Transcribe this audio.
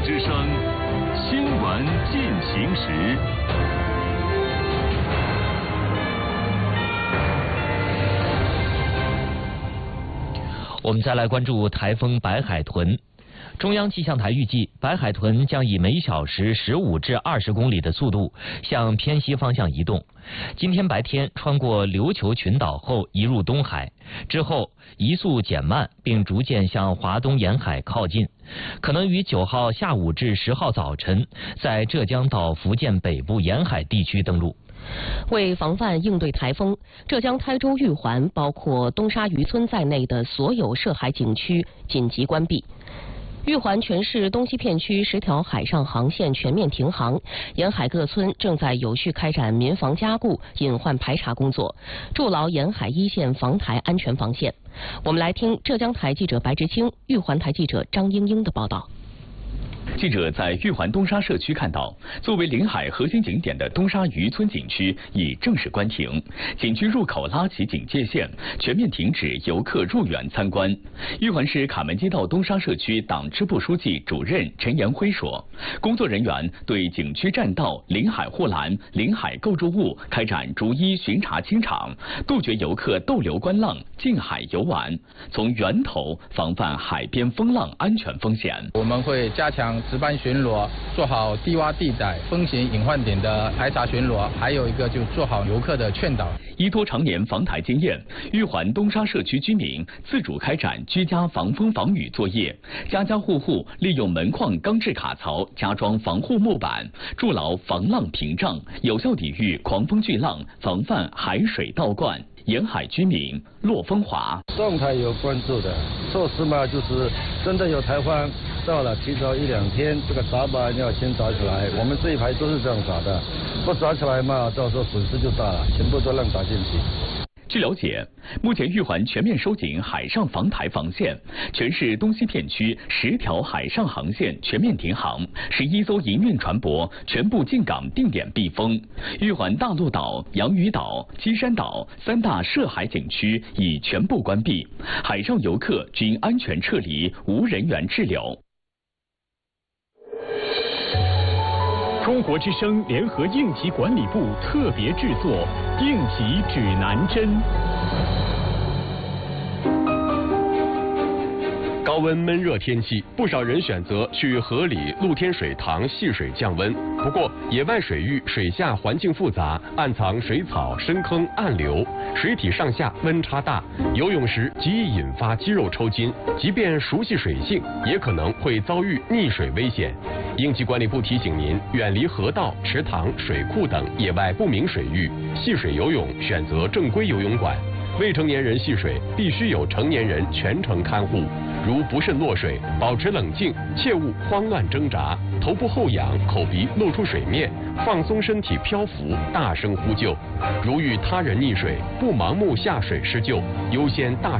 之声新闻进行时。 我们再来关注台风白海豚。中央气象台预计，白海豚将以每小时15至20公里的速度向偏西方向移动。今天白天穿过琉球群岛后移入东海，之后移速减慢，并逐渐向华东沿海靠近，可能于9号下午至10号早晨在浙江到福建北部沿海地区登陆。 为防范应对台风，浙江台州玉环包括东沙渔村在内的所有涉海景区紧急关闭。玉环全市东西片区10条海上航线全面停航，沿海各村正在有序开展民防加固、隐患排查工作，筑牢沿海一线防台安全防线。我们来听浙江台记者白执清、玉环台记者张英英的报道。 记者在玉环东沙社区看到，作为临海核心景点的东沙渔村景区已正式关停，景区入口拉起警戒线，全面停止游客入园参观。玉环市卡门街道东沙社区党支部书记主任陈延辉说，工作人员对景区栈道、临海护栏、临海构筑物开展逐一巡查清场，杜绝游客逗留观浪、近海游玩，从源头防范海边风浪安全风险。 我们会加强值班巡逻，做好低洼地带、风险隐患点的排查巡逻，还有一个就做好游客的劝导。 依托常年防台经验，玉环东沙社区居民自主开展居家防风防雨作业，家家户户利用门框钢制卡槽加装防护木板，筑牢防浪屏障，有效抵御狂风巨浪，防范海水倒灌。沿海居民骆风华， 动态有关注的措施嘛，就是真的有台风到了，提早1-2天，这个闸板要先砸起来。我们这一排都是这样砸的，不砸起来嘛，到时候损失就大了，全部都让砸进去。 据了解，目前玉环全面收紧海上防台防线，全市东西片区10条海上航线全面停航，11艘营运船舶全部进港定点避风。玉环大陆岛、洋屿岛、基山岛3大涉海景区已全部关闭，海上游客均安全撤离，无人员滞留。 中国之声联合应急管理部特别制作应急指南针。 高温闷热天气，不少人选择去河里、露天水塘戏水降温。不过，野外水域水下环境复杂，暗藏水草、深坑、暗流，水体上下温差大，游泳时极易引发肌肉抽筋。即便熟悉水性，也可能会遭遇溺水危险。应急管理部提醒您，远离河道、池塘、水库等野外不明水域，戏水游泳选择正规游泳馆。未成年人戏水必须有成年人全程看护，如不慎落水，保持冷静，切勿慌乱挣扎，头部后仰，口鼻露出水面，放松身体漂浮，大声呼救。如遇他人溺水，不盲目下水施救，优先大